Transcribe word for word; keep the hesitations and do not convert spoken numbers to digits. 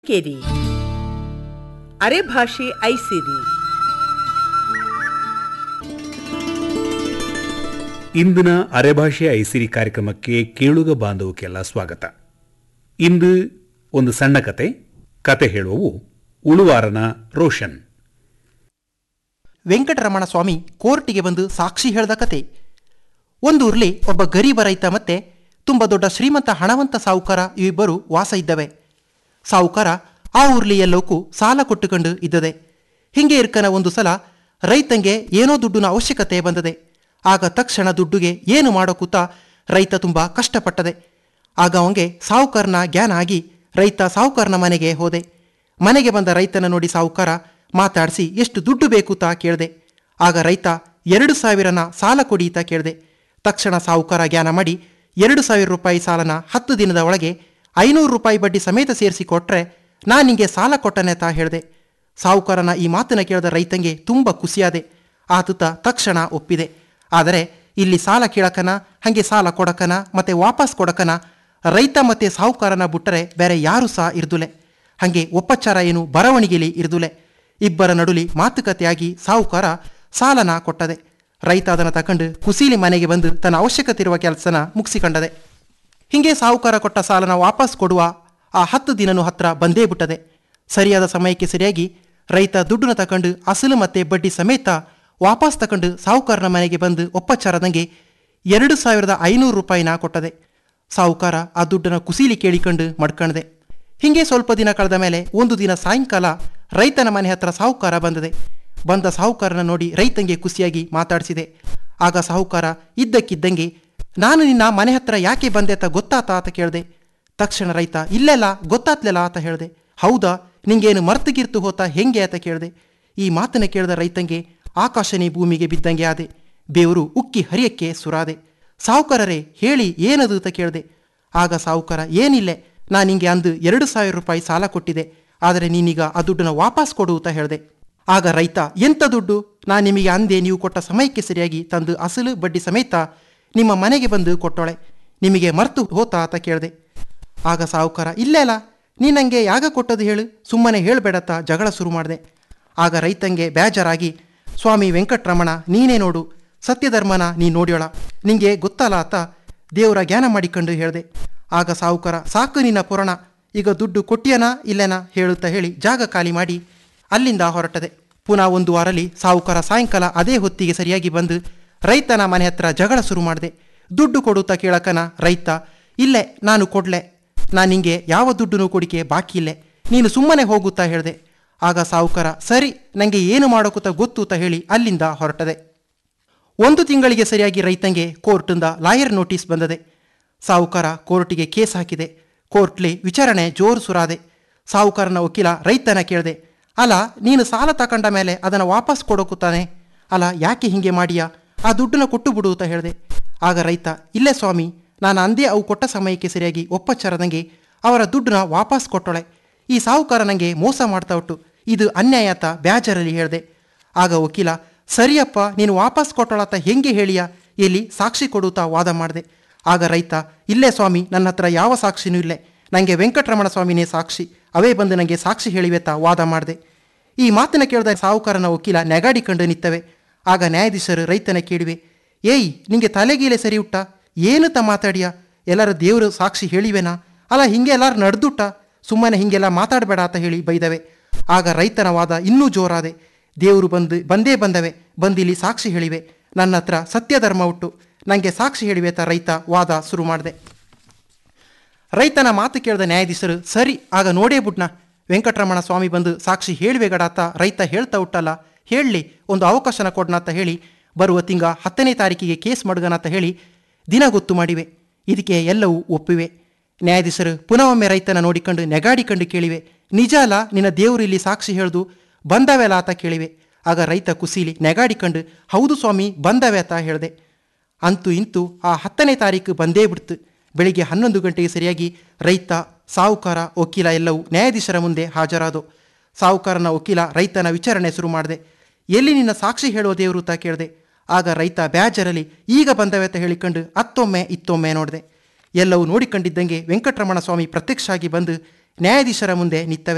ಕೇರಿ ಅರೆಭಾಷೆ ಐಸಿರಿ. ಇಂದಿನ ಅರೆಭಾಷೆ ಐಸಿರಿ ಕಾರ್ಯಕ್ರಮಕ್ಕೆ ಕೇಳುಗ ಬಾಂಧವಕ್ಕೆಲ್ಲ ಸ್ವಾಗತ. ಇಂದು ಒಂದು ಸಣ್ಣ ಕತೆ. ಕತೆ ಹೇಳುವವು ಉಳುವಾರನ ರೋಷನ್. ವೆಂಕಟರಮಣ ಸ್ವಾಮಿ ಕೋರ್ಟಿಗೆ ಬಂದು ಸಾಕ್ಷಿ ಹೇಳಿದ ಕತೆ. ಒಂದು ಊರ್ಲಿ ಒಬ್ಬ ಗರೀಬ ರೈತ ಮತ್ತೆ ತುಂಬ ದೊಡ್ಡ ಶ್ರೀಮಂತ ಹಣವಂತ ಸಾಹುಕಾರ ಇವಿಬ್ಬರು ವಾಸ ಇದ್ದವೆ. ಸಾಹುಕಾರ ಆ ಊರ್ಲಿ ಎಲ್ಲವಕ್ಕೂ ಸಾಲ ಕೊಟ್ಟುಕೊಂಡು ಇದ್ದದೆ. ಹಿಂಗೆ ಇರ್ಕನ ಒಂದು ಸಲ ರೈತಂಗೆ ಏನೋ ದುಡ್ಡಿನ ಅವಶ್ಯಕತೆ ಬಂದದೆ. ಆಗ ತಕ್ಷಣ ದುಡ್ಡುಗೆ ಏನು ಮಾಡೋಕೂತ ರೈತ ತುಂಬ ಕಷ್ಟಪಟ್ಟದೆ. ಆಗ ಅವಂಗೆ ಸಾಹುಕಾರನ ಜ್ಞಾನ ಆಗಿ ರೈತ ಸಾಹುಕಾರನ ಮನೆಗೆ ಹೋದೆ. ಮನೆಗೆ ಬಂದ ರೈತನ ನೋಡಿ ಸಾಹುಕಾರ ಮಾತಾಡಿಸಿ ಎಷ್ಟು ದುಡ್ಡು ಬೇಕೂತ ಕೇಳಿದೆ. ಆಗ ರೈತ ಎರಡು ಸಾವಿರನ ಸಾಲ ಕೊಡೀತ ಕೇಳಿದೆ. ತಕ್ಷಣ ಸಾಹುಕಾರ ಜ್ಞಾನ ಮಾಡಿ ಎರಡು ಸಾವಿರ ರೂಪಾಯಿ ಸಾಲನ ಹತ್ತು ದಿನದ ಒಳಗೆ ಐನೂರು ರೂಪಾಯಿ ಬಡ್ಡಿ ಸಮೇತ ಸೇರಿಸಿ ಕೊಟ್ರೆ ನಾನು ನಿಂಗೆ ಸಾಲ ಕೊಟ್ಟನೆ ತಾ ಹೇಳಿದೆ. ಸಾಹುಕಾರನ ಈ ಮಾತನ್ನು ಕೇಳಿದ ರೈತಂಗೆ ತುಂಬ ಖುಷಿಯಾದೆ. ಆತುತ ತಕ್ಷಣ ಒಪ್ಪಿದೆ. ಆದರೆ ಇಲ್ಲಿ ಸಾಲ ಕೇಳಕನ ಹಾಗೆ ಸಾಲ ಕೊಡಕನ ಮತ್ತೆ ವಾಪಸ್ ಕೊಡಕನ ರೈತ ಮತ್ತೆ ಸಾಹುಕಾರನ ಬಿಟ್ಟರೆ ಬೇರೆ ಯಾರೂ ಸಹ ಇರ್ದುಲೆ. ಹಾಗೆ ಒಪ್ಪಚಾರ ಏನು ಬರವಣಿಗೆಲಿ ಇರ್ದುಲೆ. ಇಬ್ಬರ ನಡುಲಿ ಮಾತುಕತೆಯಾಗಿ ಸಾಹುಕಾರ ಸಾಲನ ಕೊಟ್ಟದೆ. ರೈತ ಅದನ್ನು ತಕೊಂಡು ಕುಸೀಲಿ ಮನೆಗೆ ಬಂದು ತನ್ನ ಅವಶ್ಯಕತೆ ಇರುವ ಕೆಲಸನ ಮುಗಿಸಿಕೊಂಡದೆ. ಹೀಗೆ ಸಾಹುಕಾರ ಕೊಟ್ಟ ಸಾಲನ ವಾಪಸ್ ಕೊಡುವ ಆ ಹತ್ತು ದಿನನೂ ಹತ್ರ ಬಂದೇ ಬಿಟ್ಟದೆ. ಸರಿಯಾದ ಸಮಯಕ್ಕೆ ಸರಿಯಾಗಿ ರೈತ ದುಡ್ಡನ್ನ ತಕೊಂಡು ಅಸಲು ಮತ್ತೆ ಬಡ್ಡಿ ಸಮೇತ ವಾಪಸ್ ತಕೊಂಡು ಸಾಹುಕಾರನ ಮನೆಗೆ ಬಂದು ಒಪ್ಪಚಾರದಂಗೆ ಎರಡು ಸಾವಿರದ ಐನೂರು ರೂಪಾಯಿನ ಕೊಟ್ಟದೆ. ಸಾಹುಕಾರ ಆ ದುಡ್ಡನ್ನು ಕುಸೀಲಿ ಕೇಳಿಕೊಂಡು ಮಡ್ಕಣದೆ. ಹೀಗೆ ಸ್ವಲ್ಪ ದಿನ ಕಳೆದ ಮೇಲೆ ಒಂದು ದಿನ ಸಾಯಂಕಾಲ ರೈತನ ಮನೆ ಹತ್ರ ಸಾಹುಕಾರ ಬಂದದೆ. ಬಂದ ಸಾಹುಕಾರನ ನೋಡಿ ರೈತಂಗೆ ಖುಷಿಯಾಗಿ ಮಾತಾಡಿಸಿದೆ. ಆಗ ಸಾಹುಕಾರ ಇದ್ದಕ್ಕಿದ್ದಂಗೆ ನಾನು ನಿನ್ನ ಮನೆ ಹತ್ರ ಯಾಕೆ ಬಂದೆ ಅಂತ ಗೊತ್ತಾತ ಅಂತ ಕೇಳಿದೆ. ತಕ್ಷಣ ರೈತ ಇಲ್ಲೆಲ್ಲ ಗೊತ್ತಾತ್ಲೆಲ್ಲ ಅಂತ ಹೇಳಿದೆ. ಹೌದಾ, ನಿಂಗೇನು ಮರ್ತಗಿರ್ತು ಹೋತಾ ಹೆಂಗೆ ಅಂತ ಕೇಳಿದೆ. ಈ ಮಾತನ್ನು ಕೇಳಿದ ರೈತಂಗೆ ಆಕಾಶನೇ ಭೂಮಿಗೆ ಬಿದ್ದಂಗೆ ಆದೆ. ಬೇವರು ಉಕ್ಕಿ ಹರಿಯಕ್ಕೆ ಸುರಾದೆ. ಸಾಹುಕಾರರೇ ಹೇಳಿ ಏನದು ಅಂತ ಕೇಳಿದೆ. ಆಗ ಸಾಹುಕಾರ ಏನಿಲ್ಲೆ, ನಾನು ನಿಂಗೆ ಅಂದು ಎರಡು ಸಾವಿರ ರೂಪಾಯಿ ಸಾಲ ಕೊಟ್ಟಿದೆ, ಆದರೆ ನೀನೀಗ ಆ ದುಡ್ಡನ್ನು ವಾಪಸ್ ಕೊಡು ಅಂತ ಹೇಳಿದೆ. ಆಗ ರೈತ ಎಂಥ ದುಡ್ಡು, ನಾನು ನಿಮಗೆ ಅಂದೆ ನೀವು ಕೊಟ್ಟ ಸಮಯಕ್ಕೆ ಸರಿಯಾಗಿ ತಂದು ಅಸಲು ಬಡ್ಡಿ ಸಮೇತ ನಿಮ್ಮ ಮನೆಗೆ ಬಂದು ಕೊಟ್ಟೋಳೆ, ನಿಮಗೆ ಮರ್ತು ಹೋತಾ ಅಂತ ಕೇಳಿದೆ. ಆಗ ಸಾಹುಕಾರ ಇಲ್ಲೆಲ್ಲ ನೀ ನನಗೆ ಯಾಗ ಕೊಟ್ಟದು ಹೇಳು, ಸುಮ್ಮನೆ ಹೇಳಬೇಡತ್ತ ಜಗಳ ಶುರು ಮಾಡಿದೆ. ಆಗ ರೈತಂಗೆ ಬೇಜಾರಾಗಿ ಸ್ವಾಮಿ ವೆಂಕಟರಮಣ ನೀನೇ ನೋಡು, ಸತ್ಯಧರ್ಮನ ನೀ ನೋಡ್ಯೋಳ, ನಿಂಗೆ ಗೊತ್ತಲ್ಲ ಆತ ದೇವರ ಜ್ಞಾನ ಮಾಡಿಕೊಂಡು ಹೇಳಿದೆ. ಆಗ ಸಾಹುಕಾರ ಸಾಕು ನಿನ್ನ ಪುರಾಣ, ಈಗ ದುಡ್ಡು ಕೊಟ್ಟಿಯನಾ ಇಲ್ಲೇನಾ ಹೇಳುತ್ತಾ ಹೇಳಿ ಜಾಗ ಖಾಲಿ ಮಾಡಿ ಅಲ್ಲಿಂದ ಹೊರಟದೆ. ಪುನಃ ಒಂದು ವಾರಲ್ಲಿ ಸಾಹುಕಾರ ಸಾಯಂಕಾಲ ಅದೇ ಹೊತ್ತಿಗೆ ಸರಿಯಾಗಿ ಬಂದು ರೈತನ ಮನೆ ಹತ್ರ ಜಗಳ ಶುರು ಮಾಡಿದೆ. ದುಡ್ಡು ಕೊಡುತ್ತಾ ಕೇಳಕನ ರೈತ ಇಲ್ಲೇ ನಾನು ಕೊಡ್ಲೆ, ನಾನು ನಿಂಗೆ ಯಾವ ದುಡ್ಡನ್ನು ಕೊಡಿಕೆ ಬಾಕಿ ಇಲ್ಲೇ, ನೀನು ಸುಮ್ಮನೆ ಹೋಗುತ್ತಾ ಹೇಳಿದೆ. ಆಗ ಸಾಹುಕಾರ ಸರಿ ನನಗೆ ಏನು ಮಾಡೋಕುತ್ತ ಗೊತ್ತು ಅಂತ ಹೇಳಿ ಅಲ್ಲಿಂದ ಹೊರಟದೆ. ಒಂದು ತಿಂಗಳಿಗೆ ಸರಿಯಾಗಿ ರೈತಂಗೆ ಕೋರ್ಟಿಂದ ಲಾಯರ್ ನೋಟಿಸ್ ಬಂದದೆ. ಸಾಹುಕಾರ ಕೋರ್ಟಿಗೆ ಕೇಸ್ ಹಾಕಿದೆ. ಕೋರ್ಟ್ಲಿ ವಿಚಾರಣೆ ಜೋರು ಸುರಾದೆ. ಸಾಹುಕಾರನ ವಕೀಲ ರೈತನ ಕೇಳಿದೆ, ಅಲ್ಲ ನೀನು ಸಾಲ ತಗೊಂಡ ಮೇಲೆ ಅದನ್ನು ವಾಪಸ್ ಕೊಡೋಕುತ್ತಾನೆ, ಅಲ್ಲ ಯಾಕೆ ಹೀಗೆ ಮಾಡಿಯಾ, ಆ ದುಡ್ಡನ್ನು ಕೊಟ್ಟು ಬಿಡು ಅಂತ ಹೇಳಿದೆ. ಆಗ ರೈತ ಇಲ್ಲೇ ಸ್ವಾಮಿ, ನಾನು ಅಂದೇ ಅವು ಕೊಟ್ಟ ಸಮಯಕ್ಕೆ ಸರಿಯಾಗಿ ಒಪ್ಪಚಾರದಂಗೆ ಅವರ ದುಡ್ಡನ್ನ ವಾಪಸ್ ಕೊಟ್ಟೊಳೆ, ಈ ಸಾಹುಕಾರ ನನಗೆ ಮೋಸ ಮಾಡ್ತಾ ಉಂಟು, ಇದು ಅನ್ಯಾಯ ಅಂತ ಬೇಜಾರಲ್ಲಿ ಹೇಳಿದೆ. ಆಗ ವಕೀಲ ಸರಿಯಪ್ಪ ನೀನು ವಾಪಸ್ ಕೊಟ್ಟೊಳತ್ತ ಹೆಂಗೆ ಹೇಳಿಯಾ, ಎಲ್ಲಿ ಸಾಕ್ಷಿ ಕೊಡುತ್ತಾ ವಾದ ಮಾಡಿದೆ. ಆಗ ರೈತ ಇಲ್ಲೇ ಸ್ವಾಮಿ ನನ್ನ ಹತ್ರ ಯಾವ ಸಾಕ್ಷಿನೂ ಇಲ್ಲೇ, ನನಗೆ ವೆಂಕಟರಮಣ ಸ್ವಾಮಿನೇ ಸಾಕ್ಷಿ, ಅವೇ ಬಂದು ನನಗೆ ಸಾಕ್ಷಿ ಹೇಳಿವೆತ್ತ ವಾದ ಮಾಡಿದೆ. ಈ ಮಾತನ್ನು ಕೇಳಿದ ಸಾಹುಕಾರನ ವಕೀಲ ನೆಗಾಡಿಕೊಂಡು ನಿತ್ತವೆ. ಆಗ ನ್ಯಾಯಾಧೀಶರು ರೈತನ ಕೇಳಿವೆ, ಏಯ್ ನಿಂಗೆ ತಲೆಗೀಲೆ ಸರಿ ಉಟ್ಟ, ಏನು ತ ಮಾತಾಡಿಯಾ, ಎಲ್ಲರ ದೇವರು ಸಾಕ್ಷಿ ಹೇಳಿವೆನಾ, ಅಲ್ಲ ಹಿಂಗೆ ಎಲ್ಲರೂ ನಡೆದುಟ್ಟ, ಸುಮ್ಮನೆ ಹಿಂಗೆಲ್ಲ ಮಾತಾಡಬೇಡ ಅಂತ ಹೇಳಿ ಬೈದವೆ. ಆಗ ರೈತನ ವಾದ ಇನ್ನೂ ಜೋರಾದೆ. ದೇವರು ಬಂದು ಬಂದೇ ಬಂದವೆ, ಬಂದಿಲ್ಲಿ ಸಾಕ್ಷಿ ಹೇಳಿವೆ, ನನ್ನ ಹತ್ರ ಸತ್ಯಧರ್ಮ ಉಟ್ಟು, ನನಗೆ ಸಾಕ್ಷಿ ಹೇಳಿವೆ ತ ರೈತ ವಾದ ಶುರು ಮಾಡಿದೆ. ರೈತನ ಮಾತು ಕೇಳಿದ ನ್ಯಾಯಾಧೀಶರು ಸರಿ ಆಗ ನೋಡೇ ಬಿಟ್ನ, ವೆಂಕಟರಮಣ ಸ್ವಾಮಿ ಬಂದು ಸಾಕ್ಷಿ ಹೇಳಿವೆಗಡಾತ ರೈತ ಹೇಳ್ತಾ ಉಟ್ಟಲ್ಲ, ಹೇಳಲಿ ಒಂದು ಅವಕಾಶನ ಕೊಡಣ ಅಂತ ಹೇಳಿ ಬರುವ ತಿಂಗ ಹತ್ತನೇ ತಾರೀಕಿಗೆ ಕೇಸ್ ಮಡ್ಗನ ಅಂತ ಹೇಳಿ ದಿನ ಗೊತ್ತು ಮಾಡಿವೆ. ಇದಕ್ಕೆ ಎಲ್ಲವೂ ಒಪ್ಪಿವೆ. ನ್ಯಾಯಾಧೀಶರು ಪುನಃ ಒಮ್ಮೆ ರೈತನ ನೋಡಿಕೊಂಡು ನೆಗಾಡಿಕೊಂಡು ಕೇಳಿವೆ, ನಿಜ ಅಲ್ಲ ನಿನ್ನ ದೇವರು ಇಲ್ಲಿ ಸಾಕ್ಷಿ ಹೇಳ್ದು ಬಂದವೆಲ್ಲ ಆತ ಕೇಳಿವೆ. ಆಗ ರೈತ ಕುಸೀಲಿ ನೆಗಾಡಿಕೊಂಡು ಹೌದು ಸ್ವಾಮಿ ಬಂದವೆ ಅಂತ ಹೇಳಿದೆ. ಅಂತೂ ಇಂತೂ ಆ ಹತ್ತನೇ ತಾರೀಕು ಬಂದೇ ಬಿಡ್ತು. ಬೆಳಿಗ್ಗೆ ಹನ್ನೊಂದು ಗಂಟೆಗೆ ಸರಿಯಾಗಿ ರೈತ ಸಾಹುಕಾರ ವಕೀಲ ಎಲ್ಲವೂ ನ್ಯಾಯಾಧೀಶರ ಮುಂದೆ ಹಾಜರಾದವು. ಸಾಹುಕಾರನ ವಕೀಲ ರೈತನ ವಿಚಾರಣೆ ಶುರು ಮಾಡಿದೆ. ಎಲ್ಲಿ ನಿನ್ನ ಸಾಕ್ಷಿ ಹೇಳೋ ದೇವರು ತಾ ಕೇಳಿದೆ. ಆಗ ರೈತ ಬ್ಯಾಜರಲ್ಲಿ ಈಗ ಬಂದವೆ ಅಂತ ಹೇಳಿಕೊಂಡು ಅತ್ತೊಮ್ಮೆ ಇತ್ತೊಮ್ಮೆ ನೋಡಿದೆ. ಎಲ್ಲವೂ ನೋಡಿಕೊಂಡಿದ್ದಂಗೆ ವೆಂಕಟರಮಣ ಸ್ವಾಮಿ ಪ್ರತ್ಯಕ್ಷ ಆಗಿ ಬಂದು ನ್ಯಾಯಾಧೀಶರ ಮುಂದೆ ನಿತ್ತವೆ.